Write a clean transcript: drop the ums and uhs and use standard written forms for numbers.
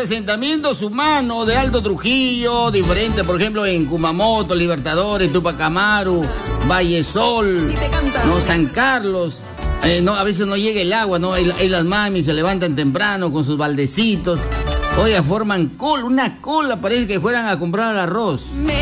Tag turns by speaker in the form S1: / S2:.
S1: asentamientos humanos de Alto Trujillo, diferentes, por ejemplo, en Kumamoto, Libertadores, Tupac Amaru, Vallesol, no, San Carlos. No, a veces no llega el agua, ¿no? Ahí las mamis se levantan temprano con sus baldecitos. Oiga, forman una cola, parece que fueran a comprar el arroz.